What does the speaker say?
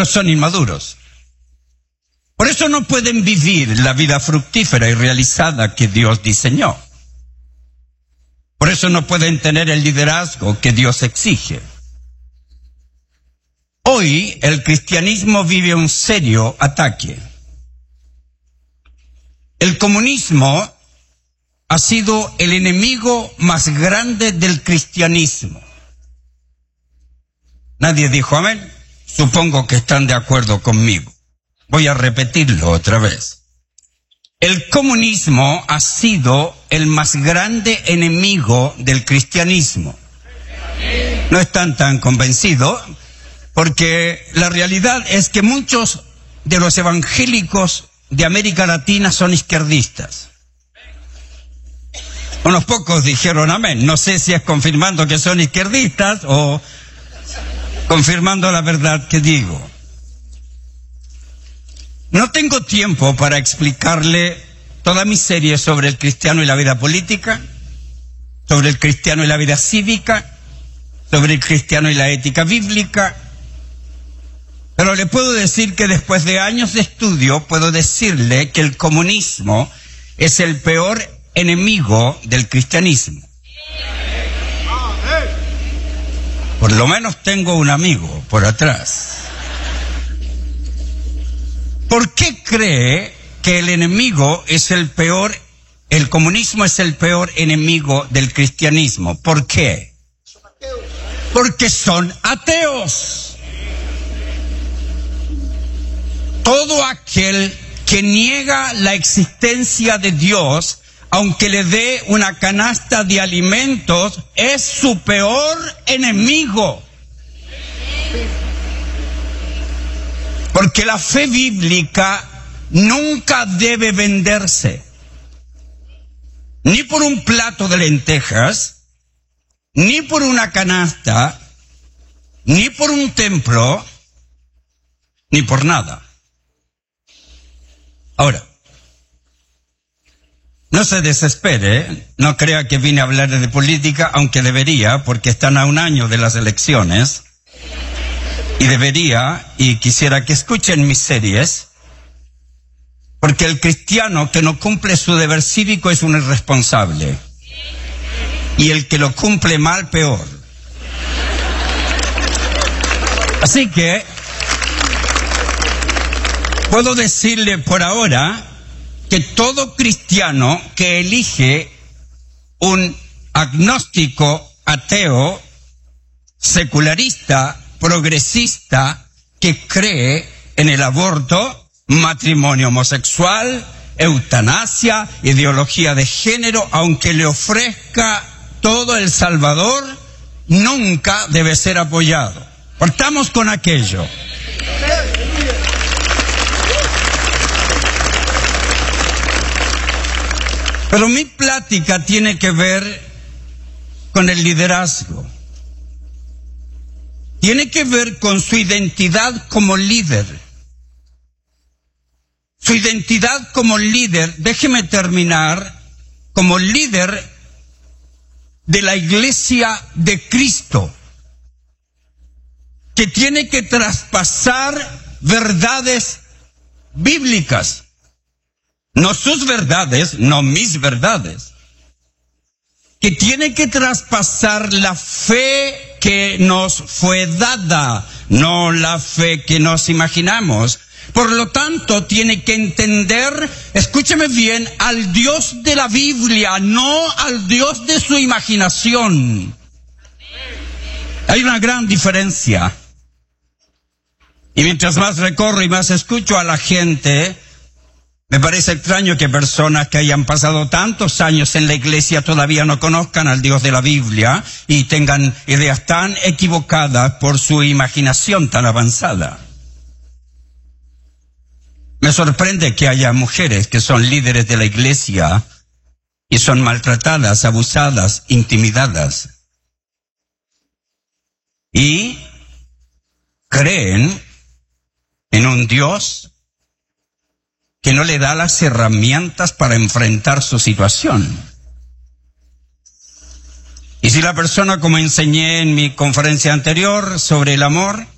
pero son inmaduros. Por eso no pueden vivir la vida fructífera y realizada que Dios diseñó. Por eso no pueden tener el liderazgo que Dios exige. Hoy el cristianismo vive un serio ataque. El comunismo ha sido el enemigo más grande del cristianismo. Nadie dijo amén. Supongo que están de acuerdo conmigo. Voy a repetirlo otra vez. El comunismo ha sido el más grande enemigo del cristianismo. No están tan convencidos, porque la realidad es que muchos de los evangélicos de América Latina son izquierdistas. Unos pocos dijeron amén. No sé si es confirmando que son izquierdistas o confirmando la verdad que digo. No tengo tiempo para explicarle toda mi serie sobre el cristiano y la vida política, sobre el cristiano y la vida cívica, sobre el cristiano y la ética bíblica. Pero le puedo decir que después de años de estudio, puedo decirle que el comunismo es el peor enemigo del cristianismo. Por lo menos tengo un amigo por atrás. ¿Por qué cree que el comunismo es el peor enemigo del cristianismo? ¿Por qué? Porque son ateos. Todo aquel que niega la existencia de Dios, aunque le dé una canasta de alimentos, es su peor enemigo. Porque la fe bíblica nunca debe venderse. Ni por un plato de lentejas, ni por una canasta, ni por un templo, ni por nada. Ahora, no se desespere, no crea que vine a hablar de política, aunque debería, porque están a un año de las elecciones. Y debería, y quisiera que escuchen mis series, porque el cristiano que no cumple su deber cívico es un irresponsable. Y el que lo cumple mal, peor. Así que, puedo decirle por ahora que todo cristiano que elige un agnóstico, ateo, secularista, progresista, que cree en el aborto, matrimonio homosexual, eutanasia, ideología de género, aunque le ofrezca todo El Salvador, nunca debe ser apoyado. Partamos con aquello. Pero mi plática tiene que ver con el liderazgo. Tiene que ver con su identidad como líder. Su identidad como líder, déjeme terminar, como líder de la Iglesia de Cristo, que tiene que traspasar verdades bíblicas. No sus verdades, no mis verdades. Que tiene que traspasar la fe que nos fue dada, no la fe que nos imaginamos. Por lo tanto, tiene que entender, escúcheme bien, al Dios de la Biblia, no al Dios de su imaginación. Hay una gran diferencia. Y mientras más recorro y más escucho a la gente, me parece extraño que personas que hayan pasado tantos años en la iglesia todavía no conozcan al Dios de la Biblia y tengan ideas tan equivocadas por su imaginación tan avanzada. Me sorprende que haya mujeres que son líderes de la iglesia y son maltratadas, abusadas, intimidadas. Y creen en un Dios que no le da las herramientas para enfrentar su situación. Y si la persona, como enseñé en mi conferencia anterior sobre el amor,